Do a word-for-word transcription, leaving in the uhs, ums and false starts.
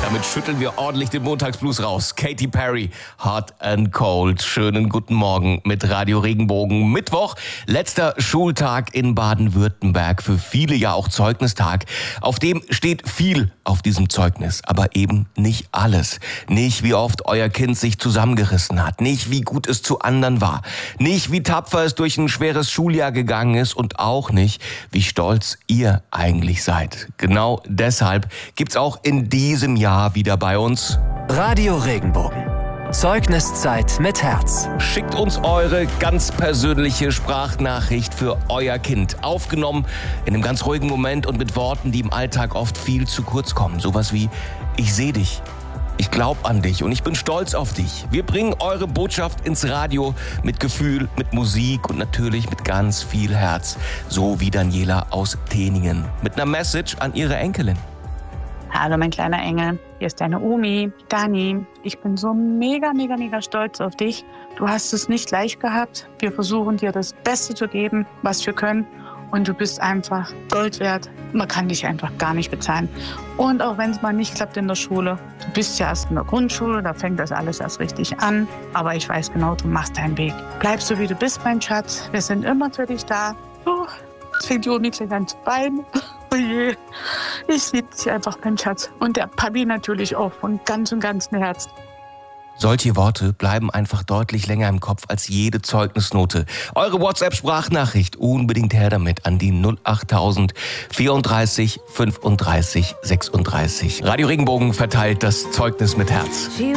Damit schütteln wir ordentlich den Montagsblues raus. Katy Perry, Hot and Cold. Schönen guten Morgen mit Radio Regenbogen. Mittwoch, letzter Schultag in Baden-Württemberg. Für viele ja auch Zeugnistag. Auf dem steht viel auf diesem Zeugnis, aber eben nicht alles. Nicht, wie oft euer Kind sich zusammengerissen hat. Nicht, wie gut es zu anderen war. Nicht, wie tapfer es durch ein schweres Schuljahr gegangen ist. Und auch nicht, wie stolz ihr eigentlich seid. Genau deshalb gibt's auch in diesem Jahr wieder bei uns Radio Regenbogen. Zeugniszeit mit Herz. Schickt uns eure ganz persönliche Sprachnachricht für euer Kind. Aufgenommen in einem ganz ruhigen Moment und mit Worten, die im Alltag oft viel zu kurz kommen. Sowas wie: Ich sehe dich, ich glaube an dich und ich bin stolz auf dich. Wir bringen eure Botschaft ins Radio mit Gefühl, mit Musik und natürlich mit ganz viel Herz. So wie Daniela aus Teningen mit einer Message an ihre Enkelin. Hallo mein kleiner Engel, hier ist deine Omi, Dani. Ich bin so mega, mega, mega stolz auf dich. Du hast es nicht leicht gehabt. Wir versuchen dir das Beste zu geben, was wir können. Und du bist einfach Gold wert. Man kann dich einfach gar nicht bezahlen. Und auch wenn es mal nicht klappt in der Schule, du bist ja erst in der Grundschule, da fängt das alles erst richtig an. Aber ich weiß genau, du machst deinen Weg. Bleib so, wie du bist, mein Schatz. Wir sind immer für dich da. Oh, jetzt fängt die Omi gleich an zu weinen. Oh je, ich liebe dich einfach, mein Schatz. Und der Papi natürlich auch von ganz und ganzem Herzen. Solche Worte bleiben einfach deutlich länger im Kopf als jede Zeugnisnote. Eure WhatsApp-Sprachnachricht, unbedingt her damit an die null achttausend vierunddreißig fünfunddreißig sechsunddreißig. Radio Regenbogen verteilt das Zeugnis mit Herz.